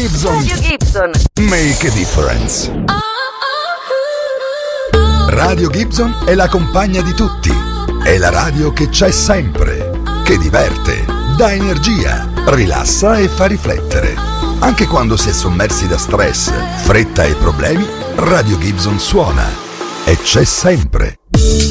Gibson. Make a difference. Radio Gibson è la compagna di tutti. È la radio che c'è sempre, che diverte, dà energia, rilassa e fa riflettere. Anche quando si è sommersi da stress, fretta e problemi, Radio Gibson suona e c'è sempre.